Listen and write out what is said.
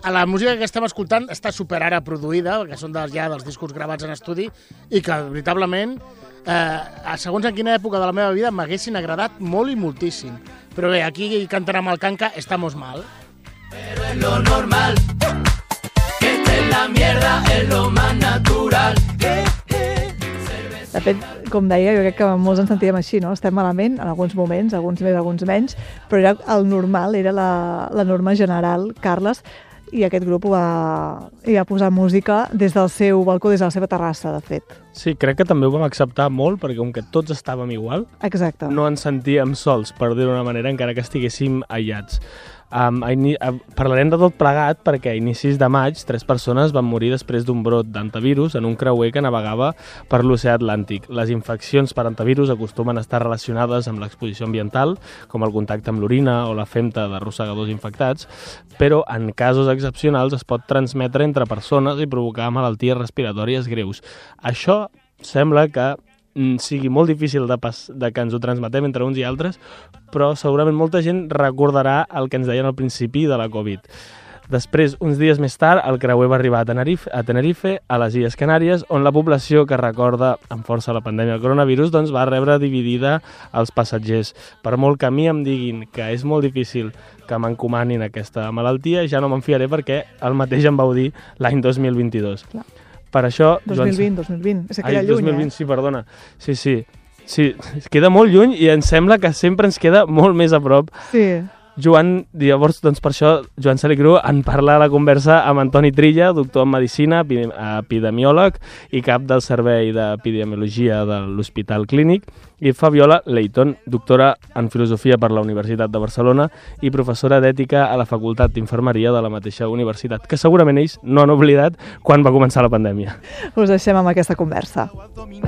la música que estem escoltant està super ara produïda, perquè són dels discos gravats en estudi, i que, veritablement, segons en quina època de la meva vida m'haguessin agradat molt i moltíssim. Però bé, aquí cantarà amb el Kanka Estamos Mal. Pero es lo normal, que esté la mierda es lo más natural. De fet, com deia, jo crec que molts ens sentíem així, no? Estem malament, en alguns moments, alguns més, alguns menys, però era el normal, era la norma general, Carles, i aquest grup va posar música des del seu balcó, des de la seva terrassa, de fet. Sí, crec que també ho vam acceptar molt, perquè com que tots estàvem igual, exacte, no ens sentíem sols, per dir-ho d'una manera, encara que estiguéssim aïllats. Parlarem de tot plegat perquè a inicis de maig 3 persones van morir després d'un brot d'antivirus en un creuer que navegava per l'oceà Atlàntic. Les infeccions per antivirus acostumen a estar relacionades amb l'exposició ambiental, com el contacte amb l'orina o la femta d'arrossegadors infectats, però en casos excepcionals es pot transmetre entre persones i provocar malalties respiratòries greus. Això sembla que sigui molt difícil de que ens ho transmetem entre uns i altres, però segurament molta gent recordarà el que ens deien al principi de la Covid. Després, uns dies més tard, el creuer va arribar a Tenerife, a les Illes Canàries, on la població que recorda amb força la pandèmia del coronavirus doncs va rebre dividida els passatgers. Per molt que a mi em diguin que és molt difícil que m'encomanin aquesta malaltia, ja no me'n fiaré perquè el mateix em vau dir l'any 2022. Clar. Per això... 2020, és que queda lluny, 2020, sí, perdona. Sí, es queda molt lluny i em sembla que sempre ens queda molt més a prop. Sí. Llavors, doncs per això, Joan Salicru en parla a la conversa amb Antoni Trilla, doctor en Medicina, epidemiòleg i cap del Servei d'Epidemiologia de l'Hospital Clínic, i Fabiola Leighton, doctora en Filosofia per la Universitat de Barcelona i professora d'Ètica a la Facultat d'Infermeria de la mateixa universitat, que segurament ells no han oblidat quan va començar la pandèmia. Us deixem amb aquesta conversa.